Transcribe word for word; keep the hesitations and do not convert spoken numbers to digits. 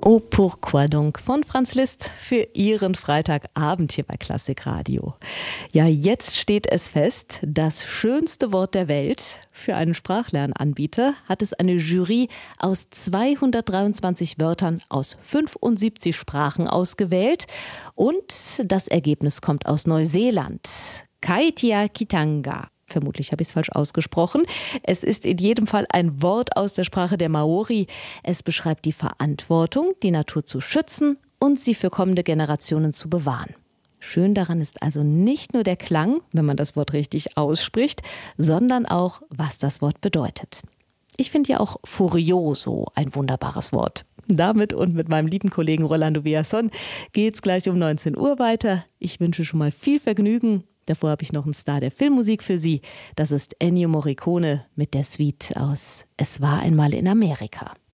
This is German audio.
Oh pourquoi donc von Franz Liszt für Ihren Freitagabend hier bei Klassikradio. Ja, jetzt steht es fest, das schönste Wort der Welt. Für einen Sprachlernanbieter hat es eine Jury aus zweihundertdreiundzwanzig Wörtern aus fünfundsiebzig Sprachen ausgewählt. Und das Ergebnis kommt aus Neuseeland. Kaitiakitanga. Vermutlich habe ich es falsch ausgesprochen. Es ist in jedem Fall ein Wort aus der Sprache der Maori. Es beschreibt die Verantwortung, die Natur zu schützen und sie für kommende Generationen zu bewahren. Schön daran ist also nicht nur der Klang, wenn man das Wort richtig ausspricht, sondern auch, was das Wort bedeutet. Ich finde ja auch furioso ein wunderbares Wort. Damit und mit meinem lieben Kollegen Rolando Villazón geht's gleich um neunzehn Uhr weiter. Ich wünsche schon mal viel Vergnügen. Davor habe ich noch einen Star der Filmmusik für Sie. Das ist Ennio Morricone mit der Suite aus Es war einmal in Amerika.